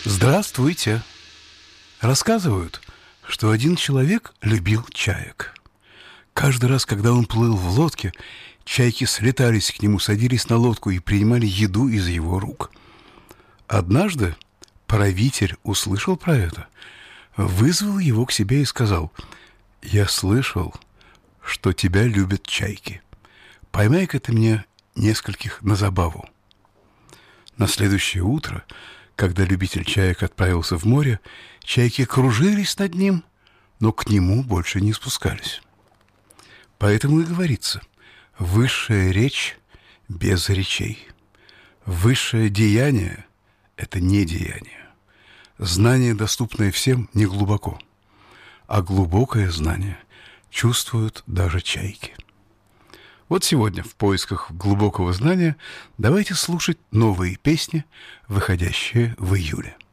Здравствуйте! Рассказывают, что один человек любил чаек. Каждый раз, когда он плыл в лодке, чайки слетались к нему, садились на лодку и принимали еду из его рук. Однажды правитель услышал про это, вызвал его к себе и сказал: «Я слышал, что тебя любят чайки. Поймай-ка ты мне нескольких на забаву». На следующее утро, когда любитель чаек отправился в море, чайки кружились над ним, но к нему больше не спускались. Поэтому и говорится: высшая речь без речей. Высшее деяние – это не деяние. Знание, доступное всем, не глубоко, а глубокое знание чувствуют даже чайки. Вот сегодня в поисках глубокого знания давайте слушать новые песни, выходящие в июле.